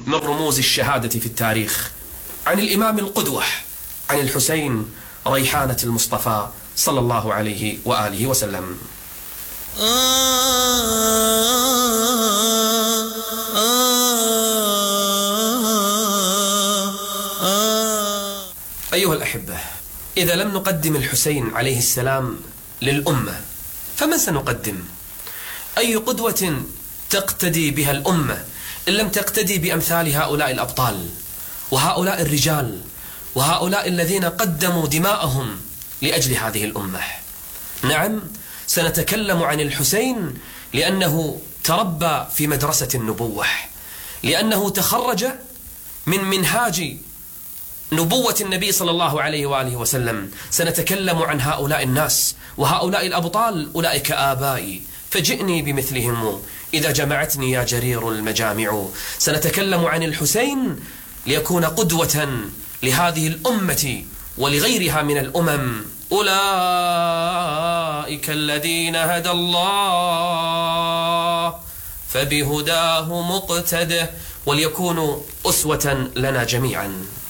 من رموز الشهادة في التاريخ، عن الإمام القدوة، عن الحسين ريحانة المصطفى صلى الله عليه وآله وسلم. أيها الأحبة، إذا لم نقدم الحسين عليه السلام للأمة فمن سنقدم؟ أي قدوة تقتدي بها الأمة إن لم تقتدي بأمثال هؤلاء الأبطال وهؤلاء الرجال وهؤلاء الذين قدموا دماءهم لأجل هذه الأمة؟ نعم، سنتكلم عن الحسين لأنه تربى في مدرسة النبوة، لأنه تخرج من منهاج نبوة النبي صلى الله عليه وآله وسلم. سنتكلم عن هؤلاء الناس وهؤلاء الأبطال، أولئك آبائي فجئني بمثلهم إذا جمعتني يا جرير المجامع. سنتكلم عن الحسين ليكون قدوة لهذه الأمة ولغيرها من الأمم. أولئك الذين هدى الله فبهداه مقتده، وليكونوا أسوة لنا جميعا.